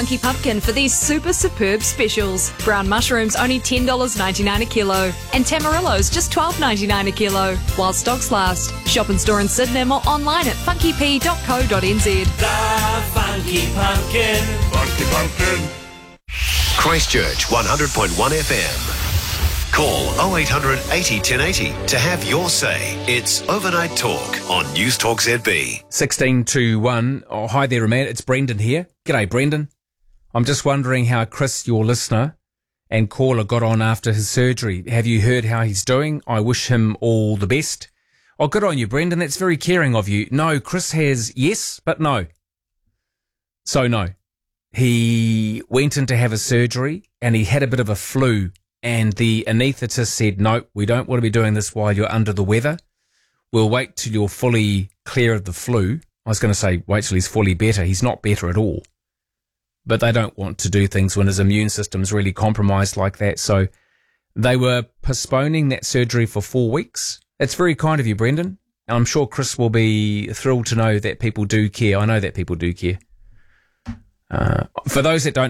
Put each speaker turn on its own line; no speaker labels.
Funky Pumpkin for these super superb specials. Brown mushrooms only $10.99 a kilo, and Tamarillos just $12.99 a kilo, while stocks last. Shop in store in Sydenham or online at funkyp.co.nz.
The Funky Pumpkin.
Funky Pumpkin.
Christchurch 100.1 FM. Call 0800 80 1080 to have your say. It's Overnight Talk on News Talk ZB.
16 to 1. Oh, hi there, man. It's Brendan here. G'day, Brendan. I'm just wondering how Chris, your listener and caller, got on after his surgery. Have you heard how he's doing? I wish him all the best. Oh, good on you, Brendan. That's very caring of you. No, Chris has yes, but no. So no. He went in to have a surgery and he had a bit of a flu. And the anaesthetist said, no, we don't want to be doing this while you're under the weather. We'll wait till you're fully clear of the flu. I was going to say, wait till he's fully better. He's not better at all. But they don't want to do things when his immune system's really compromised like that. So they were postponing that surgery for 4 weeks. It's very kind of you, Brendan. And I'm sure Chris will be thrilled to know that people do care. I know that people do care. For those that don't